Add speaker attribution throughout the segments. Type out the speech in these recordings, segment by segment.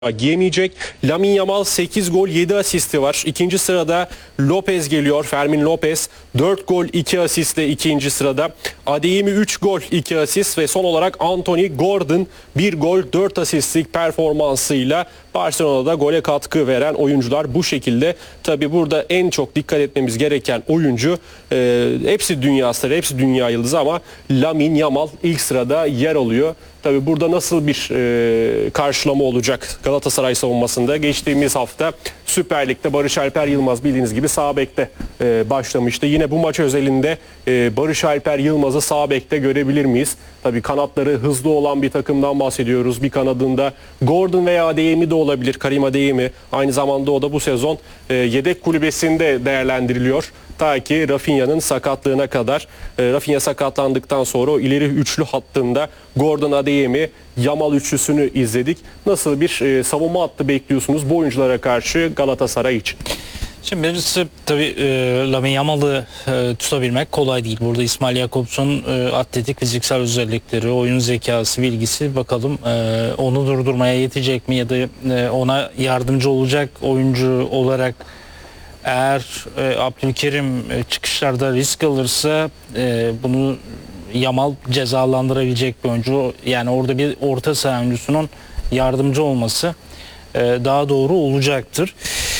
Speaker 1: giyemeyecek. Lamine Yamal 8 gol 7 asisti var. İkinci sırada Lopez geliyor. Fermin Lopez 4 gol 2 asistle ikinci sırada. Adeyemi 3 gol 2 asist ve son olarak Anthony Gordon 1 gol 4 asistlik performansıyla Barcelona'da gole katkı veren oyuncular bu şekilde. Tabi burada en çok dikkat etmemiz gereken oyuncu hepsi dünya starı, hepsi dünya yıldızı ama Lamine Yamal ilk sırada yer alıyor. Tabi burada nasıl bir karşılama olacak Galatasaray savunmasında? Geçtiğimiz hafta Süper Lig'de Barış Alper Yılmaz bildiğiniz gibi sağ bekte başlamıştı. Yine bu maç özelinde Barış Alper Yılmaz'ı sağ bekte görebilir miyiz? Tabi kanatları hızlı olan bir takımdan bahsediyoruz. Bir kanadında Gordon veya Adeyemi de olabilir. Karim Adeyemi. Aynı zamanda o da bu sezon yedek kulübesinde değerlendiriliyor. Ta ki Rafinha'nın sakatlığına kadar. Rafinha sakatlandıktan sonra o ileri üçlü hattında Gordon, Adeyemi, Yamal üçlüsünü izledik. Nasıl bir savunma hattı bekliyorsunuz bu oyunculara karşı Galatasaray için?
Speaker 2: Şimdi birincisi tabii Lamine Yamal'ı tutabilmek kolay değil. Burada İsmail Jakobs'un atletik fiziksel özellikleri, oyun zekası, bilgisi bakalım onu durdurmaya yetecek mi ya da ona yardımcı olacak oyuncu olarak eğer Abdülkerim çıkışlarda risk alırsa bunu Yamal cezalandırabilecek bir oyuncu. Yani orada bir orta saha oyuncusunun yardımcı olması daha doğru olacaktır.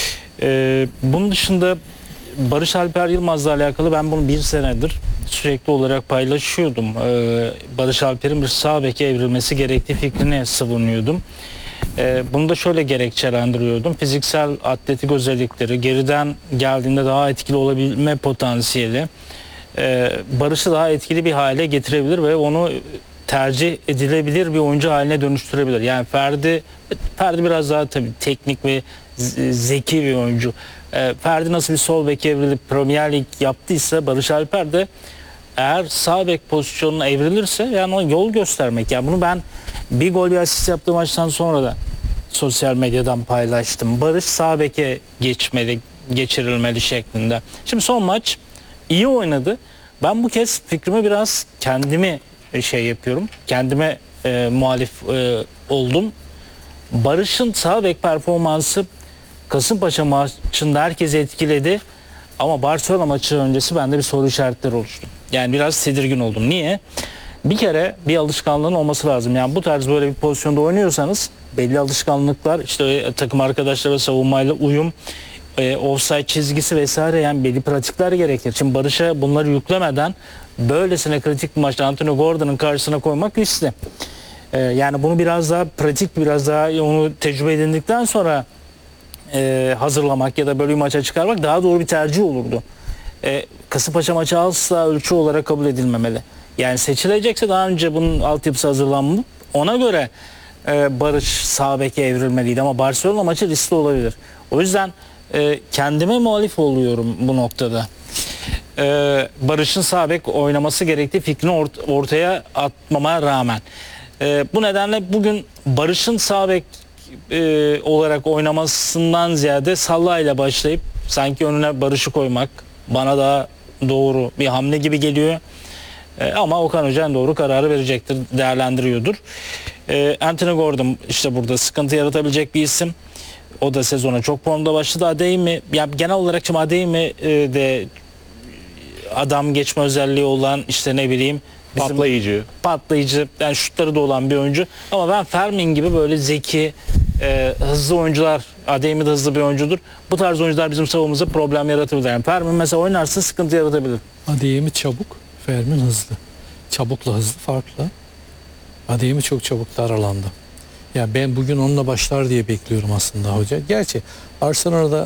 Speaker 2: Bunun dışında Barış Alper Yılmaz'la alakalı ben bunu bir senedir sürekli olarak paylaşıyordum. Barış Alper'in bir sağ beke evrilmesi gerektiği fikrini savunuyordum. Bunu da şöyle gerekçelendiriyordum. Fiziksel atletik özellikleri, geriden geldiğinde daha etkili olabilme potansiyeli Barış'ı daha etkili bir hale getirebilir ve onu tercih edilebilir bir oyuncu haline dönüştürebilir. Yani Ferdi biraz daha tabii teknik ve zeki bir oyuncu. Ferdi nasıl bir sol bek evrilip Premier Lig yaptıysa Barış Alper de eğer sağ bek pozisyonuna evrilirse yani ona yol göstermek. Yani bunu ben bir gol bir asist yaptığı maçtan sonra da sosyal medyadan paylaştım. Barış sağ beke geçirilmeli şeklinde. Şimdi son maç iyi oynadı. Ben bu kez fikrimi biraz kendime yapıyorum. Kendime muhalif oldum. Barış'ın sağ bek performansı Kasımpaşa maçında herkesi etkiledi. Ama Barcelona maçı öncesi bende bir soru işaretleri oluştu. Yani biraz tedirgin oldum. Niye? Bir kere bir alışkanlığın olması lazım. Yani bu tarz böyle bir pozisyonda oynuyorsanız belli alışkanlıklar, işte takım arkadaşlara savunmayla uyum, offside çizgisi vesaire, yani belli pratikler gerekir. Şimdi Barış'a bunları yüklemeden böylesine kritik bir maçta Anthony Gordon'un karşısına koymak riskli. Yani bunu biraz daha pratik, biraz daha onu tecrübe edindikten sonra hazırlamak ya da böyle bir maça çıkarmak daha doğru bir tercih olurdu. Kasımpaşa maçı asla ölçü olarak kabul edilmemeli. Yani seçilecekse daha önce bunun altyapısı hazırlanmalı. Ona göre Barış sağ beke evrilmeliydi ama Barcelona maçı riskli olabilir. O yüzden kendime muhalif oluyorum bu noktada. Barış'ın sağ bek oynaması gerektiği fikrini ortaya atmama rağmen. Bu nedenle bugün Barış'ın sağ bek olarak oynamasından ziyade Salah ile başlayıp sanki önüne Barış'ı koymak bana daha doğru bir hamle gibi geliyor. Ama Okan Hoca en doğru kararı verecektir, değerlendiriyordur. Anthony Gordon işte burada sıkıntı yaratabilecek bir isim. O da sezona çok formda başladı. Adeyemi, yani genel olarak şimdi Adeyemi de adam geçme özelliği olan, işte ne bileyim, patlayıcı yani şutları da olan bir oyuncu. Ama ben Fermin gibi böyle zeki, hızlı oyuncular, Adeyemi de hızlı bir oyuncudur. Bu tarz oyuncular bizim savunmamıza problem yaratabilir. Yani Fermin mesela oynarsa sıkıntı yaratabilir.
Speaker 3: Adeyemi çabuk, Fermin hızlı. Çabukla hızlı farklı. Adeyemi çok çabuk dar alanda. Yani ben bugün onunla başlar diye bekliyorum aslında hoca. Gerçi Arsenal'da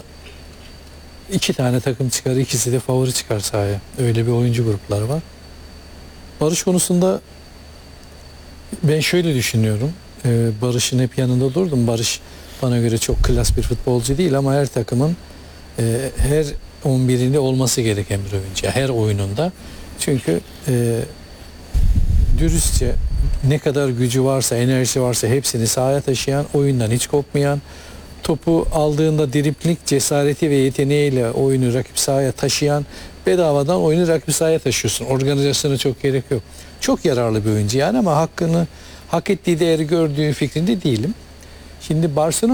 Speaker 3: 2 tane takım çıkar, ikisi de favori çıkar sahaya. Öyle bir oyuncu grupları var. Barış konusunda ben şöyle düşünüyorum. Barış'ın hep yanında durdum. Barış bana göre çok klas bir futbolcu değil ama her takımın her 11'inde olması gereken bir oyuncu. Her oyununda. Çünkü dürüstçe ne kadar gücü varsa, enerjisi varsa hepsini sahaya taşıyan, oyundan hiç kopmayan, topu aldığında dripling cesareti ve yeteneğiyle oyunu rakip sahaya taşıyan, bedavadan oyunu rakip sahaya taşıyorsun. Organizasyona çok gerek yok. Çok yararlı bir oyuncu yani ama hakkını hak ettiği değeri gördüğü fikrinde değilim. Şimdi Barcelona